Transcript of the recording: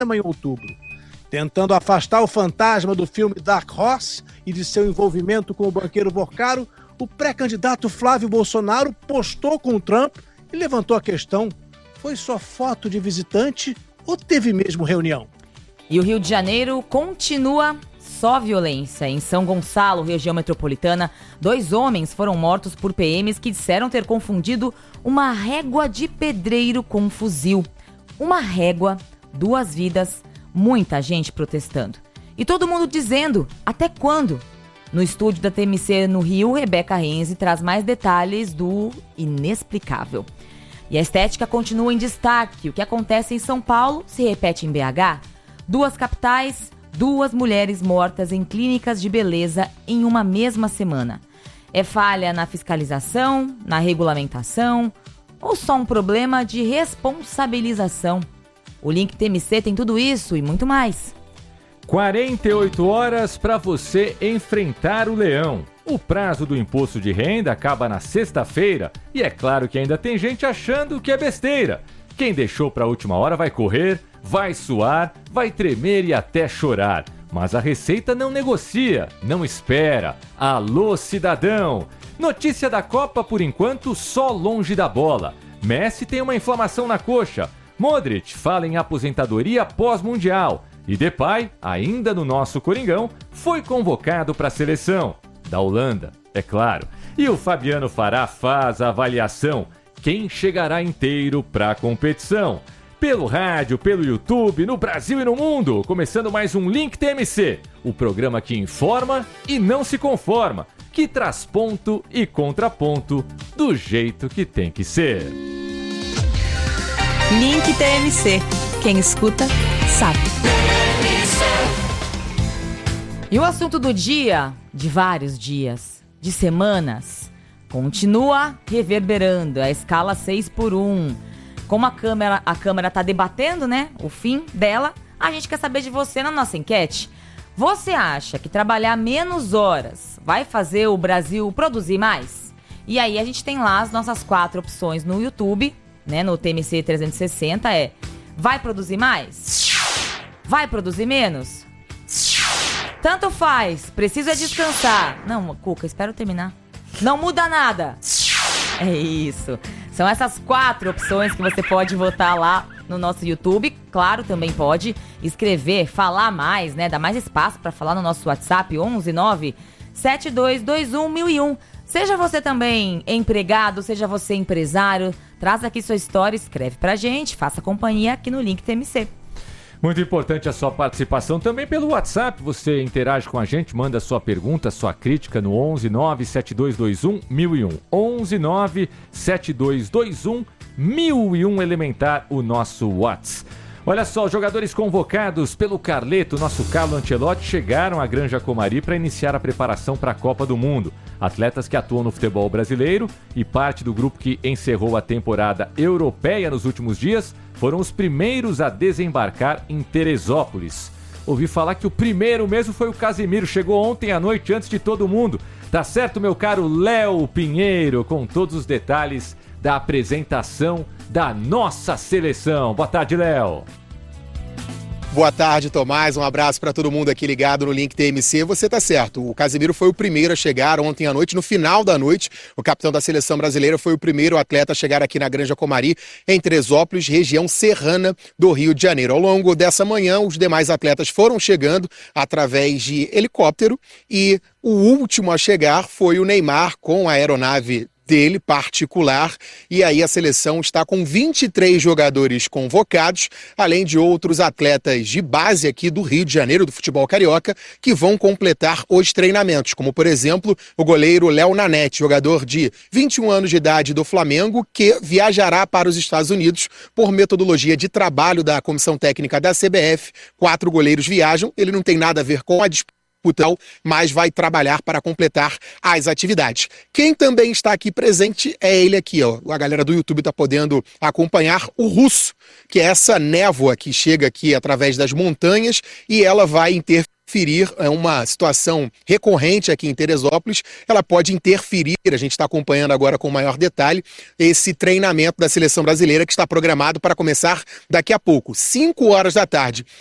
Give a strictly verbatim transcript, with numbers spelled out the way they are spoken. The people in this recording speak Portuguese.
em outubro. Tentando afastar o fantasma do filme Dark Horse e de seu envolvimento com o banqueiro Borcaro, o pré-candidato Flávio Bolsonaro postou com o Trump e levantou a questão: foi só foto de visitante ou teve mesmo reunião? E o Rio de Janeiro continua só violência. Em São Gonçalo, região metropolitana, dois homens foram mortos por P Ms que disseram ter confundido uma régua de pedreiro com um fuzil. Uma régua, duas vidas, muita gente protestando. E todo mundo dizendo, até quando? No estúdio da T M C no Rio, Rebeca Renzi traz mais detalhes do inexplicável. E a estética continua em destaque. O que acontece em São Paulo se repete em B H. Duas capitais, duas mulheres mortas em clínicas de beleza em uma mesma semana. É falha na fiscalização, na regulamentação ou só um problema de responsabilização? O Link T M C tem tudo isso e muito mais. quarenta e oito horas para você enfrentar o leão. O prazo do imposto de renda acaba na sexta-feira e é claro que ainda tem gente achando que é besteira. Quem deixou para a última hora vai correr, vai suar, vai tremer e até chorar. Mas a Receita não negocia, não espera. Alô, cidadão! Notícia da Copa, por enquanto, só longe da bola. Messi tem uma inflamação na coxa. Modric fala em aposentadoria pós-mundial. E Depay, ainda no nosso Coringão, foi convocado para a seleção. Da Holanda, é claro. E o Fabiano Fará faz a avaliação. Quem chegará inteiro para a competição? Pelo rádio, pelo YouTube, no Brasil e no mundo. Começando mais um Link T M C. O programa que informa e não se conforma. Que traz ponto e contraponto do jeito que tem que ser. Link T M C. Quem escuta, sabe. E o assunto do dia, de vários dias, de semanas, continua reverberando. A escala seis por um. Como a Câmara a Câmara está debatendo, né, o fim dela, a gente quer saber de você na nossa enquete. Você acha que trabalhar menos horas vai fazer o Brasil produzir mais? E aí a gente tem lá as nossas quatro opções no YouTube, né, no T M C trezentos e sessenta, é: vai produzir mais? Vai produzir menos? Tanto faz, preciso é descansar. Não, Cuca, espera eu terminar. Não muda nada. É isso. São essas quatro opções que você pode votar lá no nosso YouTube. Claro, também pode escrever, falar mais, né? Dá mais espaço para falar no nosso WhatsApp, onze nove sete dois dois um mil e um. Seja você também empregado, seja você empresário, traz aqui sua história, escreve pra gente, faça companhia aqui no Link T M C. Muito importante a sua participação também pelo WhatsApp. Você interage com a gente, manda sua pergunta, sua crítica no onze nove sete dois dois um mil e um. onze nove sete dois dois um mil e um elementar o nosso WhatsApp. Olha só, os jogadores convocados pelo Carleto, nosso Carlo Ancelotti, chegaram à Granja Comari para iniciar a preparação para a Copa do Mundo. Atletas que atuam no futebol brasileiro e parte do grupo que encerrou a temporada europeia nos últimos dias foram os primeiros a desembarcar em Teresópolis. Ouvi falar que o primeiro mesmo foi o Casimiro, chegou ontem à noite antes de todo mundo. Tá certo, meu caro Léo Pinheiro, com todos os detalhes da apresentação da nossa seleção. Boa tarde, Léo. Boa tarde, Tomás. Um abraço para todo mundo aqui ligado no Link T M C. Você tá certo, o Casimiro foi o primeiro a chegar ontem à noite, no final da noite. O capitão da seleção brasileira foi o primeiro atleta a chegar aqui na Granja Comari, em Teresópolis, região serrana do Rio de Janeiro. Ao longo dessa manhã, os demais atletas foram chegando através de helicóptero e o último a chegar foi o Neymar com a aeronave dele particular, e aí a seleção está com vinte e três jogadores convocados, além de outros atletas de base aqui do Rio de Janeiro, do futebol carioca, que vão completar os treinamentos, como por exemplo o goleiro Léo Nanete, jogador de vinte e um anos de idade do Flamengo, que viajará para os Estados Unidos por metodologia de trabalho da comissão técnica da C B F. Quatro goleiros viajam, ele não tem nada a ver com a disputa, mas vai trabalhar para completar as atividades. Quem também está aqui presente é ele aqui, ó. A galera do YouTube está podendo acompanhar o Russo, que é essa névoa que chega aqui através das montanhas e ela vai interferir ferir, é uma situação recorrente aqui em Teresópolis, ela pode interferir, a gente está acompanhando agora com maior detalhe, esse treinamento da seleção brasileira que está programado para começar daqui a pouco, cinco horas da tarde.